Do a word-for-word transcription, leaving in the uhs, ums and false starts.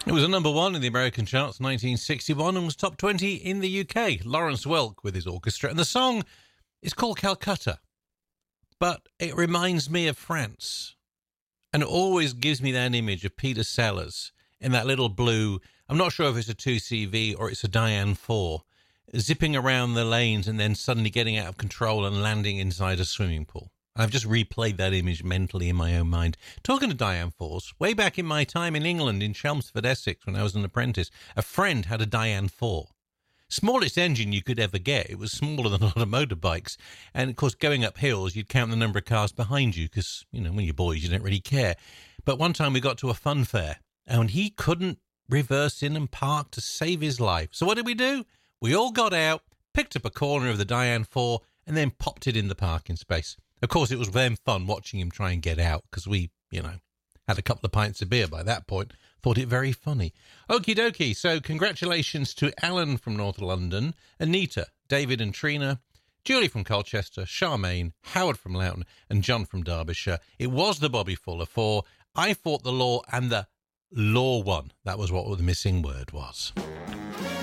It was a number one in the American charts, nineteen sixty-one, and was top twenty in the U K. Lawrence Welk with his orchestra. And the song is called Calcutta, but it reminds me of France. And it always gives me that image of Peter Sellers in that little blue, I'm not sure if it's a two C V or it's a Diane four, zipping around the lanes and then suddenly getting out of control and landing inside a swimming pool. I've just replayed that image mentally in my own mind. Talking to Diane fours, way back in my time in England, in Chelmsford, Essex, when I was an apprentice, a friend had a Diane four. Smallest engine you could ever get. It was smaller than a lot of motorbikes. And, of course, going up hills, you'd count the number of cars behind you because, you know, when you're boys, you don't really care. But one time we got to a fun fair, and he couldn't reverse in and park to save his life. So what did we do? We all got out, picked up a corner of the Diane four, and then popped it in the parking space. Of course, it was then fun watching him try and get out because we, you know, had a couple of pints of beer by that point. Thought it very funny. Okie dokie. So congratulations to Alan from North London, Anita, David and Trina, Julie from Colchester, Charmaine, Howard from Loughton, and John from Derbyshire. It was the Bobby Fuller for I Fought the Law and the Law won. That was what the missing word was.